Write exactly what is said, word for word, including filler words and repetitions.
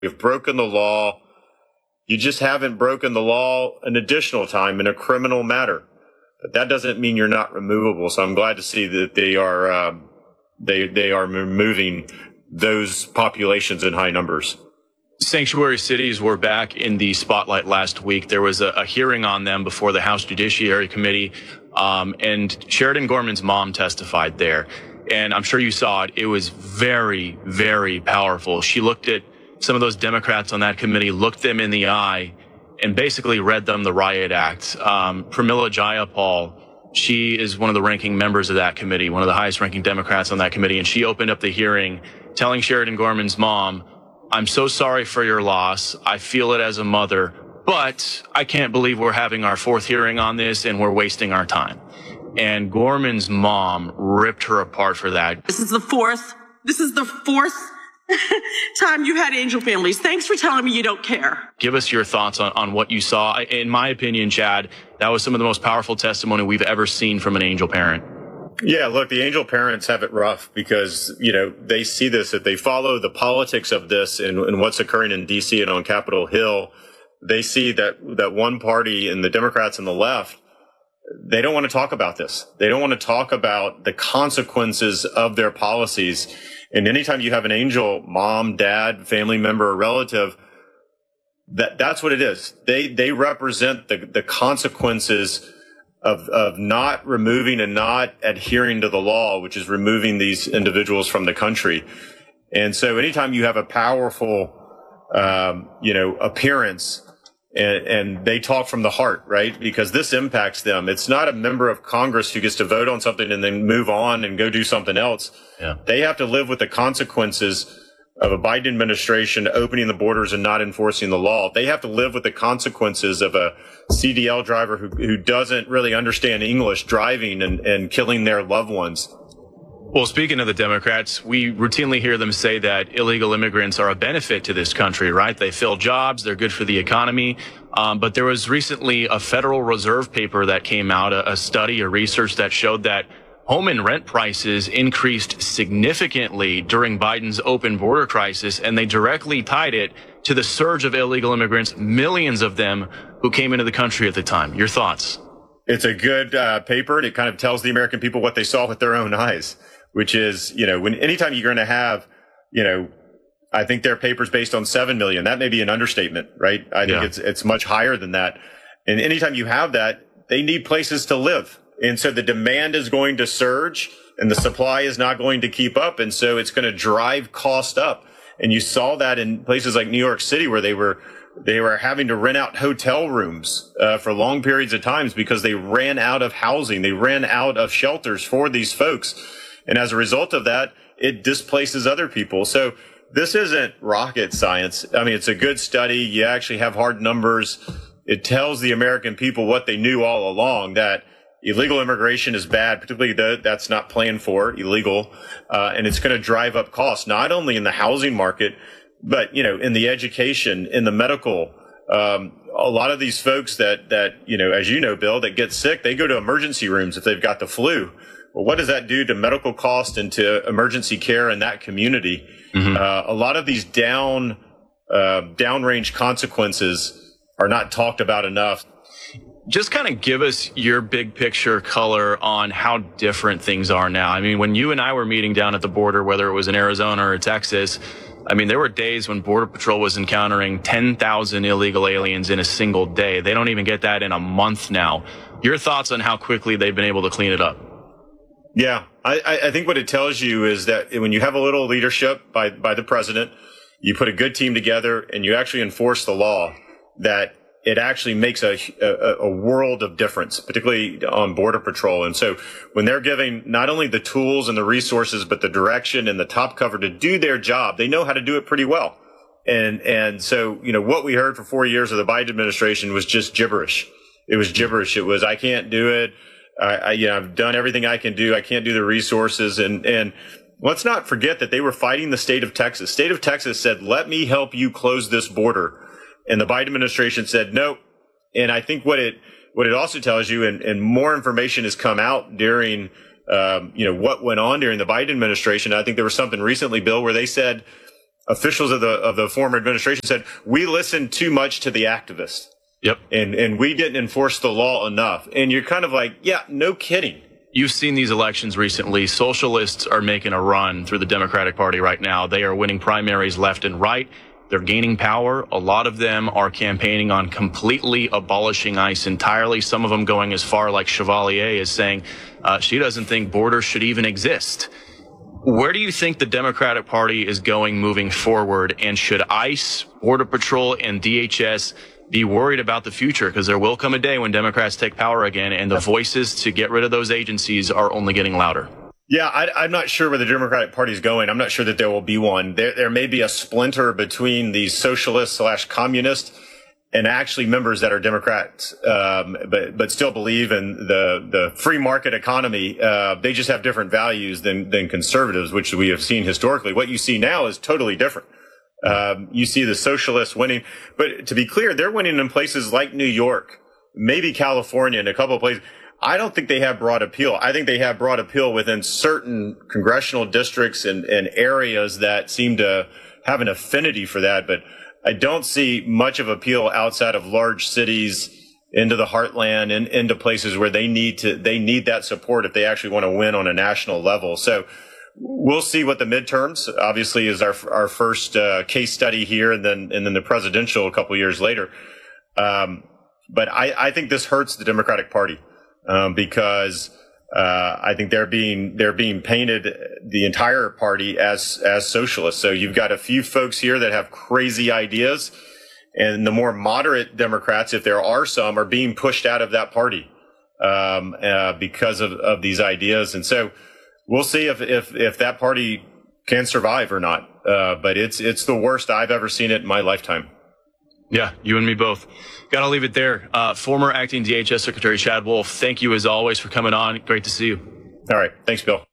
You've broken the law. You just haven't broken the law an additional time in a criminal matter. But that doesn't mean you're not removable. So I'm glad to see that they are uh, they they are removing those populations in high numbers. Sanctuary cities were back in the spotlight last week. There was a, a hearing on them before the House Judiciary Committee, um, and Sheridan Gorman's mom testified there. And I'm sure you saw it. It was very, very powerful. She looked at some of those Democrats on that committee, looked them in the eye, and basically read them the riot act. Um, Pramila Jayapal, she is one of the ranking members of that committee, one of the highest ranking Democrats on that committee, and she opened up the hearing telling Sheridan Gorman's mom, "I'm so sorry for your loss. I feel it as a mother, but I can't believe we're having our fourth hearing on this and we're wasting our time." And Gorman's mom ripped her apart for that. This is the fourth, this is the fourth time you had angel families. Thanks for telling me you don't care. Give us your thoughts on, on what you saw. In my opinion, Chad, that was some of the most powerful testimony we've ever seen from an angel parent. Yeah, look, the angel parents have it rough because, you know, they see this, if they follow the politics of this and, and what's occurring in D C and on Capitol Hill, they see that, that one party and the Democrats and the left, they don't want to talk about this. They don't want to talk about the consequences of their policies. And anytime you have an angel mom, dad, family member, or relative, that, that's what it is. They, they represent the, the consequences of, of not removing and not adhering to the law, which is removing these individuals from the country. And so anytime you have a powerful, um, you know, appearance and, and they talk from the heart, right? Because this impacts them. It's not a member of Congress who gets to vote on something and then move on and go do something else. Yeah. They have to live with the consequences of a Biden administration opening the borders and not enforcing the law. They have to live with the consequences of a C D L driver who, who doesn't really understand English driving and, and killing their loved ones. Well, speaking of the Democrats, we routinely hear them say that illegal immigrants are a benefit to this country, right? They fill jobs, they're good for the economy. Um, but there was recently a Federal Reserve paper that came out, a, a study, a research that showed that home and rent prices increased significantly during Biden's open border crisis, and they directly tied it to the surge of illegal immigrants, millions of them who came into the country at the time. Your thoughts? It's a good uh, paper, and it kind of tells the American people what they saw with their own eyes, which is, you know, when anytime you're going to have, you know, I think their paper's based on seven million. That may be an understatement, right? I think yeah. it's it's much higher than that. And anytime you have that, they need places to live. And so the demand is going to surge and the supply is not going to keep up. And so it's going to drive cost up. And you saw that in places like New York City where they were they were having to rent out hotel rooms uh, for long periods of times because they ran out of housing. They ran out of shelters for these folks. And as a result of that, it displaces other people. So this isn't rocket science. I mean, it's a good study. You actually have hard numbers. It tells the American people what they knew all along, that illegal immigration is bad, particularly though that's not planned for, illegal, uh, and it's going to drive up costs, not only in the housing market, but, you know, in the education, in the medical. Um, a lot of these folks that, that, you know, as you know, Bill, that get sick, they go to emergency rooms if they've got the flu. Well, what does that do to medical cost and to emergency care in that community? Mm-hmm. Uh, a lot of these down, uh, downrange consequences are not talked about enough. Just kind of give us your big picture color on how different things are now. I mean, when you and I were meeting down at the border, whether it was in Arizona or Texas, I mean, there were days when Border Patrol was encountering ten thousand illegal aliens in a single day. They don't even get that in a month now. Your thoughts on how quickly they've been able to clean it up? Yeah, I, I think what it tells you is that when you have a little leadership by, by the president, you put a good team together and you actually enforce the law, that it actually makes a, a, a world of difference, particularly on Border Patrol. And so when they're giving not only the tools and the resources, but the direction and the top cover to do their job, they know how to do it pretty well. And, and so, you know, what we heard for four years of the Biden administration was just gibberish. It was gibberish. It was, I can't do it. I, I, you know, I've done everything I can do. I can't do the resources. And, and let's not forget that they were fighting the state of Texas. State of Texas said, let me help you close this border. And the Biden administration said, no. And I think what it, what it also tells you, and, and more information has come out during, um, you know, what went on during the Biden administration. I think there was something recently, Bill, where they said officials of the of the former administration said, we listened too much to the activists. Yep. And and we didn't enforce the law enough. And you're kind of like, yeah, no kidding. You've seen these elections recently. Socialists are making a run through the Democratic Party right now. They are winning primaries left and right. They're gaining power. A lot of them are campaigning on completely abolishing ICE entirely. Some of them going as far like Chevalier is saying uh, she doesn't think borders should even exist. Where do you think the Democratic Party is going moving forward? And should ICE, Border Patrol, and D H S be worried about the future? Because there will come a day when Democrats take power again, and the voices to get rid of those agencies are only getting louder. Yeah, I, I'm not sure where the Democratic Party is going. I'm not sure that there will be one. There, there may be a splinter between the socialists slash communists and actually members that are Democrats, um, but but still believe in the the free market economy. Uh, they just have different values than than conservatives, which we have seen historically. What you see now is totally different. Um, you see the socialists winning, but to be clear, they're winning in places like New York, maybe California, and a couple of places. I don't think they have broad appeal. I think they have broad appeal within certain congressional districts and, and areas that seem to have an affinity for that. But I don't see much of appeal outside of large cities into the heartland and into places where they need to, they need that support if they actually want to win on a national level. So we'll see what the midterms obviously is our, our first uh, case study here, and then, and then the presidential a couple years later. Um, but I, I think this hurts the Democratic Party. Um, because, uh, I think they're being, they're being painted, the entire party, as, as socialists. So you've got a few folks here that have crazy ideas, and the more moderate Democrats, if there are some, are being pushed out of that party, um, uh, because of, of these ideas. And so we'll see if, if, if that party can survive or not. Uh, but it's, it's the worst I've ever seen it in my lifetime. Yeah, you and me both. Got to leave it there. Uh, former acting D H S Secretary Chad Wolf, thank you as always for coming on. Great to see you. All right. Thanks, Bill.